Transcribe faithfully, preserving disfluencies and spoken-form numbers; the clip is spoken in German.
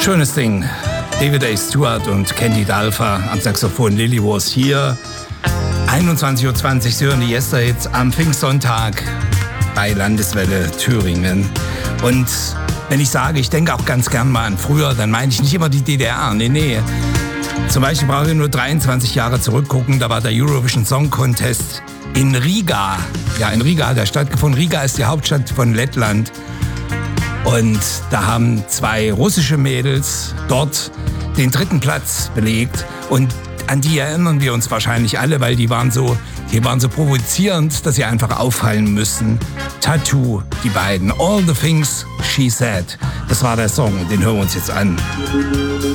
Schönes Ding. David A. Stewart und Candy Dalfa am Saxophon. Lily was hier. einundzwanzig Uhr zwanzig, Sie hören die Yesterhits am Pfingstsonntag bei Landeswelle Thüringen. Und wenn ich sage, ich denke auch ganz gern mal an früher, dann meine ich nicht immer die D D R. Nee, nee. Zum Beispiel brauche ich nur dreiundzwanzig Jahre zurückgucken. Da war der Eurovision Song Contest in Riga. Ja, in Riga hat er stattgefunden. Riga ist die Hauptstadt von Lettland. Und da haben zwei russische Mädels dort den dritten Platz belegt. Und an die erinnern wir uns wahrscheinlich alle, weil die waren so, die waren so provozierend, dass sie einfach auffallen müssen. Tattoo, die beiden. All the Things She Said. Das war der Song, den hören wir uns jetzt an.